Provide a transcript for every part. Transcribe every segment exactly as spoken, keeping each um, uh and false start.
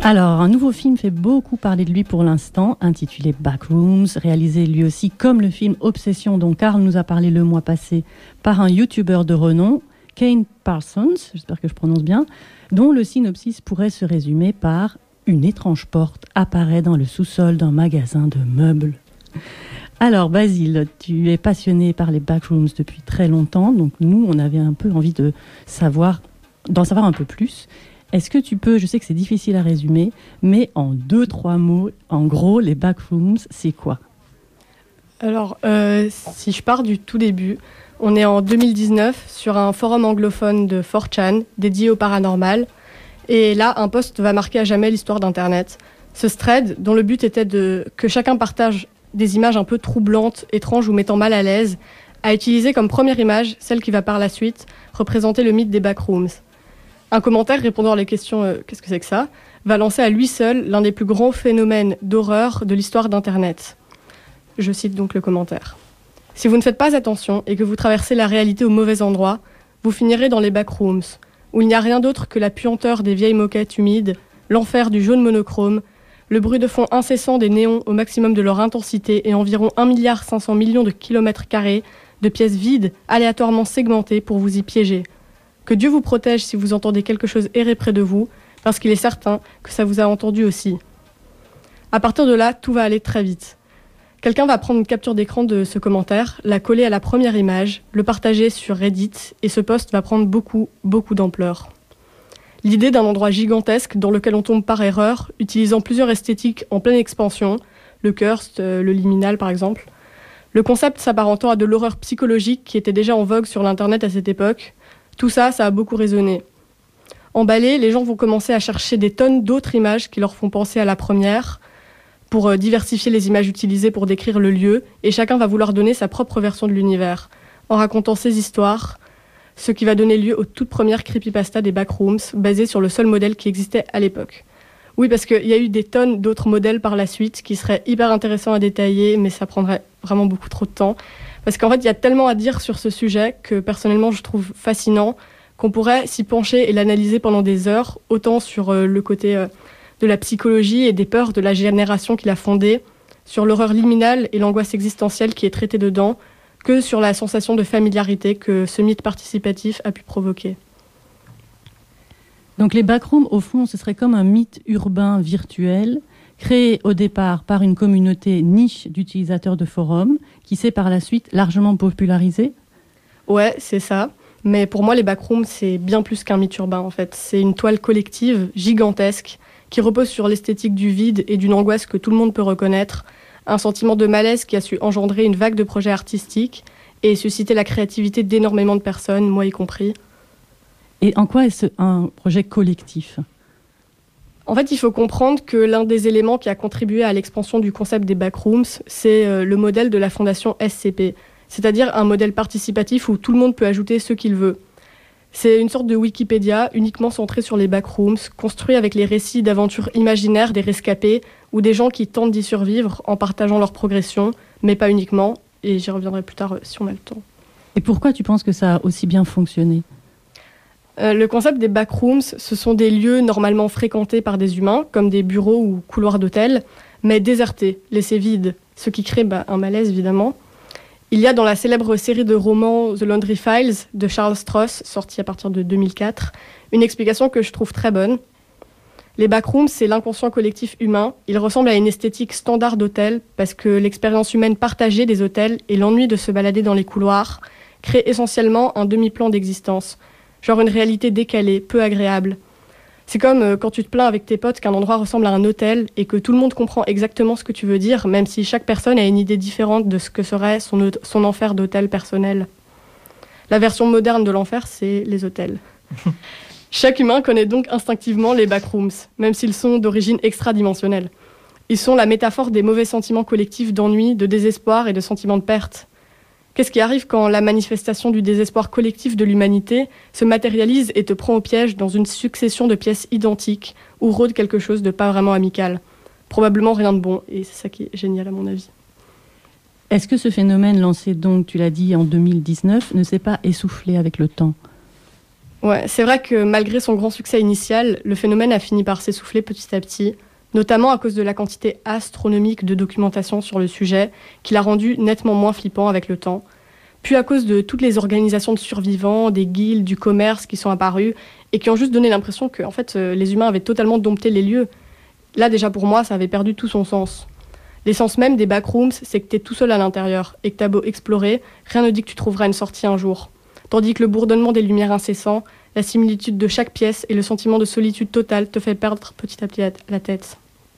Alors, un nouveau film fait beaucoup parler de lui pour l'instant, intitulé Backrooms, réalisé lui aussi comme le film Obsession dont Karl nous a parlé le mois passé par un youtubeur de renom, Kane Parsons, j'espère que je prononce bien, dont le synopsis pourrait se résumer par « Une étrange porte apparaît dans le sous-sol d'un magasin de meubles ». Alors Basile, tu es passionné par les backrooms depuis très longtemps, donc nous on avait un peu envie de savoir, d'en savoir un peu plus. Est-ce que tu peux, je sais que c'est difficile à résumer, mais en deux, trois mots, en gros, les backrooms, c'est quoi ? Alors, euh, si je pars du tout début, on est en deux mille dix-neuf sur un forum anglophone de four chan dédié au paranormal. Et là, un post va marquer à jamais l'histoire d'Internet. Ce thread, dont le but était de que chacun partage des images un peu troublantes, étranges ou mettant mal à l'aise, a utilisé comme première image celle qui va par la suite représenter le mythe des backrooms. Un commentaire répondant à la question euh, « Qu'est-ce que c'est que ça ?», va lancer à lui seul l'un des plus grands phénomènes d'horreur de l'histoire d'Internet. Je cite donc le commentaire. « Si vous ne faites pas attention et que vous traversez la réalité au mauvais endroit, vous finirez dans les backrooms, où il n'y a rien d'autre que la puanteur des vieilles moquettes humides, l'enfer du jaune monochrome, le bruit de fond incessant des néons au maximum de leur intensité et environ un milliard cinq cents millions de kilomètres carrés de pièces vides aléatoirement segmentées pour vous y piéger. Que Dieu vous protège si vous entendez quelque chose errer près de vous, parce qu'il est certain que ça vous a entendu aussi. » À partir de là, tout va aller très vite. Quelqu'un va prendre une capture d'écran de ce commentaire, la coller à la première image, le partager sur Reddit, et ce post va prendre beaucoup, beaucoup d'ampleur. L'idée d'un endroit gigantesque dans lequel on tombe par erreur, utilisant plusieurs esthétiques en pleine expansion, le curse, le liminal par exemple, le concept s'apparentant à de l'horreur psychologique qui était déjà en vogue sur l'internet à cette époque, tout ça, ça a beaucoup résonné. Emballés, les gens vont commencer à chercher des tonnes d'autres images qui leur font penser à la première, pour euh, diversifier les images utilisées pour décrire le lieu, et chacun va vouloir donner sa propre version de l'univers, en racontant ses histoires, ce qui va donner lieu aux toutes premières creepypastas des backrooms, basées sur le seul modèle qui existait à l'époque. Oui, parce qu'il y a eu des tonnes d'autres modèles par la suite, qui seraient hyper intéressants à détailler, mais ça prendrait vraiment beaucoup trop de temps. Parce qu'en fait, il y a tellement à dire sur ce sujet que personnellement, je trouve fascinant, qu'on pourrait s'y pencher et l'analyser pendant des heures, autant sur euh, le côté euh, de la psychologie et des peurs de la génération qui l'a fondée, sur l'horreur liminale et l'angoisse existentielle qui est traitée dedans, que sur la sensation de familiarité que ce mythe participatif a pu provoquer. Donc les backrooms, au fond, ce serait comme un mythe urbain virtuel, créé au départ par une communauté niche d'utilisateurs de forums, qui s'est par la suite largement popularisée. Ouais, c'est ça. Mais pour moi, les backrooms, c'est bien plus qu'un mythe urbain, en fait. C'est une toile collective, gigantesque, qui repose sur l'esthétique du vide et d'une angoisse que tout le monde peut reconnaître, un sentiment de malaise qui a su engendrer une vague de projets artistiques et susciter la créativité d'énormément de personnes, moi y compris. Et en quoi est-ce un projet collectif ? En fait, il faut comprendre que l'un des éléments qui a contribué à l'expansion du concept des backrooms, c'est euh, le modèle de la fondation S C P, c'est-à-dire un modèle participatif où tout le monde peut ajouter ce qu'il veut. C'est une sorte de Wikipédia uniquement centré sur les backrooms, construit avec les récits d'aventures imaginaires des rescapés ou des gens qui tentent d'y survivre en partageant leur progression, mais pas uniquement, et j'y reviendrai plus tard euh, si on a le temps. Et pourquoi tu penses que ça a aussi bien fonctionné ? Euh, le concept des backrooms, ce sont des lieux normalement fréquentés par des humains, comme des bureaux ou couloirs d'hôtel, mais désertés, laissés vides, ce qui crée bah, un malaise évidemment. Il y a dans la célèbre série de romans The Laundry Files de Charles Stross, sortie à partir de deux mille quatre, une explication que je trouve très bonne. Les backrooms, c'est l'inconscient collectif humain. Ils ressemblent à une esthétique standard d'hôtel parce que l'expérience humaine partagée des hôtels et l'ennui de se balader dans les couloirs créent essentiellement un demi-plan d'existence. Genre une réalité décalée, peu agréable. C'est comme euh, quand tu te plains avec tes potes qu'un endroit ressemble à un hôtel et que tout le monde comprend exactement ce que tu veux dire, même si chaque personne a une idée différente de ce que serait son, son enfer d'hôtel personnel. La version moderne de l'enfer, c'est les hôtels. Chaque humain connaît donc instinctivement les backrooms, même s'ils sont d'origine extradimensionnelle. Ils sont la métaphore des mauvais sentiments collectifs d'ennui, de désespoir et de sentiments de perte. Qu'est-ce qui arrive quand la manifestation du désespoir collectif de l'humanité se matérialise et te prend au piège dans une succession de pièces identiques où rôde quelque chose de pas vraiment amical ? Probablement rien de bon, et c'est ça qui est génial à mon avis. Est-ce que ce phénomène lancé donc, tu l'as dit, en deux mille dix-neuf, ne s'est pas essoufflé avec le temps ? Ouais, c'est vrai que malgré son grand succès initial, le phénomène a fini par s'essouffler petit à petit, notamment à cause de la quantité astronomique de documentation sur le sujet, qui l'a rendu nettement moins flippant avec le temps, puis à cause de toutes les organisations de survivants, des guildes, du commerce qui sont apparues, et qui ont juste donné l'impression que en fait, euh, les humains avaient totalement dompté les lieux. Là, déjà pour moi, ça avait perdu tout son sens. L'essence même des backrooms, c'est que t'es tout seul à l'intérieur, et que t'as beau explorer, rien ne dit que tu trouveras une sortie un jour. Tandis que le bourdonnement des lumières incessants, la similitude de chaque pièce et le sentiment de solitude totale te fait perdre petit à petit la tête.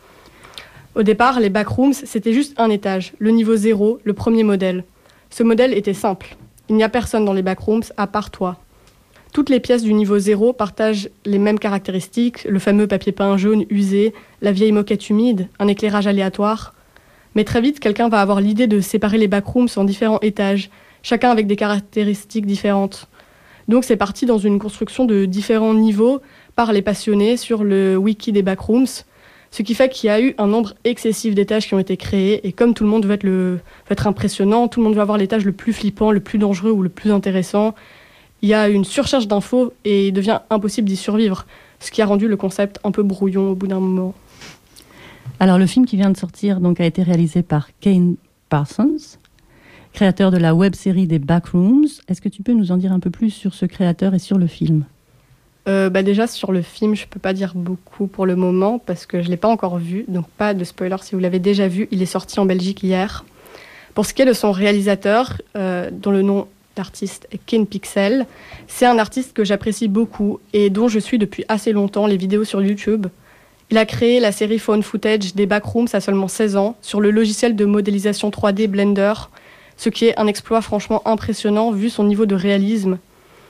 Au départ, les backrooms, c'était juste un étage, le niveau zéro, le premier modèle. Ce modèle était simple. Il n'y a personne dans les backrooms à part toi. Toutes les pièces du niveau zéro partagent les mêmes caractéristiques, le fameux papier peint jaune usé, la vieille moquette humide, un éclairage aléatoire. Mais très vite, quelqu'un va avoir l'idée de séparer les backrooms en différents étages, chacun avec des caractéristiques différentes. Donc c'est parti dans une construction de différents niveaux par les passionnés sur le wiki des backrooms, ce qui fait qu'il y a eu un nombre excessif d'étages qui ont été créés, et comme tout le monde veut être, le, veut être impressionnant, tout le monde veut avoir l'étage le plus flippant, le plus dangereux ou le plus intéressant, il y a une surcharge d'infos et il devient impossible d'y survivre, ce qui a rendu le concept un peu brouillon au bout d'un moment. Alors le film qui vient de sortir donc, a été réalisé par Kane Parsons, créateur de la web-série des Backrooms. Est-ce que tu peux nous en dire un peu plus sur ce créateur et sur le film ? Euh, bah déjà, sur le film, je ne peux pas dire beaucoup pour le moment parce que je ne l'ai pas encore vu, donc pas de spoiler si vous l'avez déjà vu. Il est sorti en Belgique hier. Pour ce qui est de son réalisateur, euh, dont le nom d'artiste est Ken Pixel, c'est un artiste que j'apprécie beaucoup et dont je suis depuis assez longtemps les vidéos sur YouTube. Il a créé la série Found Footage des Backrooms à seulement seize ans sur le logiciel de modélisation trois D Blender, ce qui est un exploit franchement impressionnant vu son niveau de réalisme.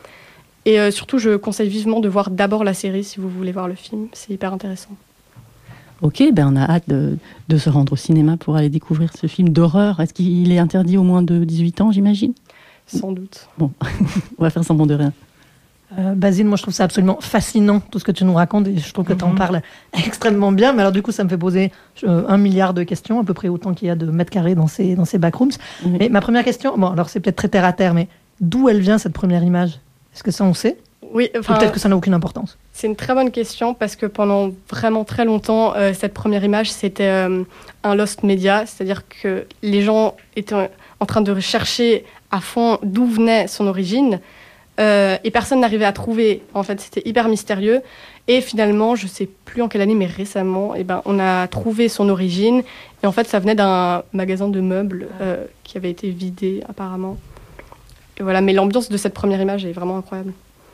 Et euh, surtout, je conseille vivement de voir d'abord la série si vous voulez voir le film. C'est hyper intéressant. Ok, ben on a hâte de, de se rendre au cinéma pour aller découvrir ce film d'horreur. Est-ce qu'il est interdit au moins de dix-huit ans, j'imagine ? Sans doute. Bon, on va faire semblant de rien. Euh, Basile, moi je trouve ça absolument fascinant tout ce que tu nous racontes et je trouve que tu en parles extrêmement bien. Mais alors du coup, ça me fait poser euh, un milliard de questions, à peu près autant qu'il y a de mètres carrés dans ces, dans ces backrooms. Oui. Mais ma première question, bon alors c'est peut-être très terre à terre, mais d'où elle vient cette première image ? Est-ce que ça on sait ? Oui, enfin, ou peut-être que ça n'a aucune importance. C'est une très bonne question parce que pendant vraiment très longtemps, euh, cette première image c'était euh, un lost media, c'est-à-dire que les gens étaient en train de rechercher à fond d'où venait son origine. Euh, et personne n'arrivait à trouver. En fait, c'était hyper mystérieux. Et finalement, je ne sais plus en quelle année, mais récemment, eh ben, on a trouvé son origine. Et en fait, ça venait d'un magasin de meubles euh, qui avait été vidé, apparemment. Et voilà, mais l'ambiance de cette première image est vraiment incroyable.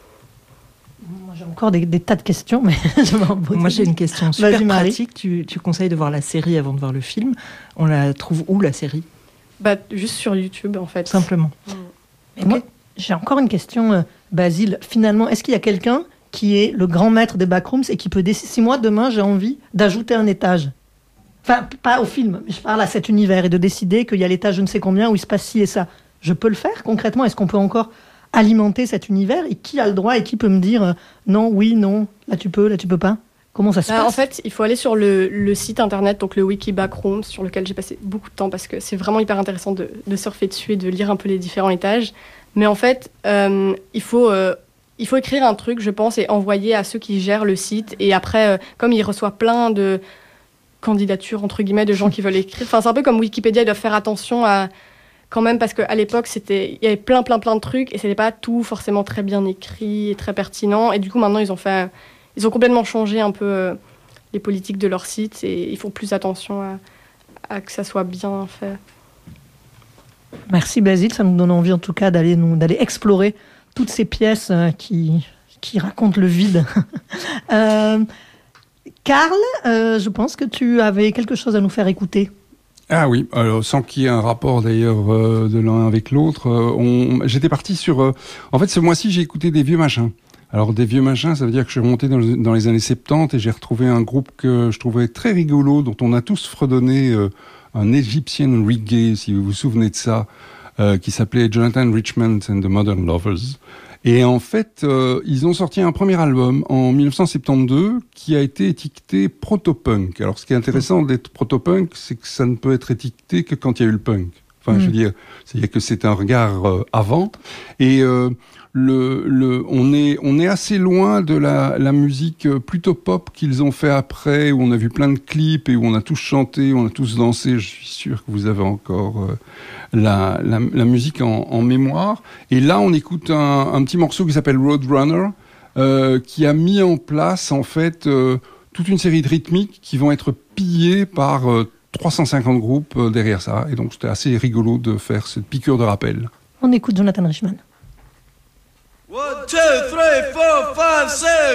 Moi, j'ai encore des, des tas de questions, mais je vais en poser. Moi, j'ai une question super pratique. Tu, tu conseilles de voir la série avant de voir le film. On la trouve où, la série ? Bah, juste sur YouTube, en fait. Simplement. Mmh. Mais okay. Moi, j'ai encore une question, euh, Basile. Finalement, est-ce qu'il y a quelqu'un qui est le grand maître des backrooms et qui peut décider, si moi, demain, j'ai envie d'ajouter un étage, enfin, pas au film, mais je parle à cet univers, et de décider qu'il y a l'étage je ne sais combien où il se passe ci et ça, je peux le faire concrètement ? Est-ce qu'on peut encore alimenter cet univers ? Et qui a le droit et qui peut me dire euh, non, oui, non, là tu peux, là tu peux pas ? Comment ça se bah, passe ? En fait, il faut aller sur le, le site internet, donc le wiki Backrooms, sur lequel j'ai passé beaucoup de temps parce que c'est vraiment hyper intéressant de, de surfer dessus et de lire un peu les différents étages. Mais en fait, euh, il, faut, euh, il faut écrire un truc, je pense, et envoyer à ceux qui gèrent le site. Et après, euh, comme il reçoit plein de candidatures, entre guillemets, de gens qui veulent écrire, enfin, c'est un peu comme Wikipédia, ils doivent faire attention à... quand même, parce qu'à l'époque, c'était, il y avait plein, plein, plein de trucs, et c'était pas tout forcément très bien écrit et très pertinent. Et du coup, maintenant, ils ont fait... Ils ont complètement changé un peu euh, les politiques de leur site et ils font plus attention à, à que ça soit bien fait. Merci Basile, ça nous donne envie en tout cas d'aller, nous, d'aller explorer toutes ces pièces euh, qui, qui racontent le vide. euh, Karl, euh, je pense que tu avais quelque chose à nous faire écouter. Ah oui, alors sans qu'il y ait un rapport d'ailleurs euh, de l'un avec l'autre, euh, on... j'étais parti sur... Euh... En fait, ce mois-ci, j'ai écouté des vieux machins. Alors, des vieux machins, ça veut dire que je suis remonté dans, dans les années soixante-dix et j'ai retrouvé un groupe que je trouvais très rigolo, dont on a tous fredonné, euh, un Egyptian reggae, si vous vous souvenez de ça, euh, qui s'appelait Jonathan Richmond and the Modern Lovers. Et en fait, euh, ils ont sorti un premier album en dix-neuf cent soixante-douze qui a été étiqueté proto-punk. Alors, ce qui est intéressant d'être proto-punk, c'est que ça ne peut être étiqueté que quand il y a eu le punk. Enfin, Mm. je veux dire, c'est-à-dire que c'est un regard euh, avant. Et euh, le, le, on est, on est assez loin de la, la musique plutôt pop qu'ils ont fait après, où on a vu plein de clips et où on a tous chanté, on a tous dansé. Je suis sûr que vous avez encore euh, la, la, la musique en, en mémoire. Et là, on écoute un, un petit morceau qui s'appelle Roadrunner, euh, qui a mis en place en fait euh, toute une série de rythmiques qui vont être pillées par euh, trois cent cinquante groupes euh, derrière ça. Et donc, c'était assez rigolo de faire cette piqûre de rappel. On écoute Jonathan Richman. One, two, three, four, five, six.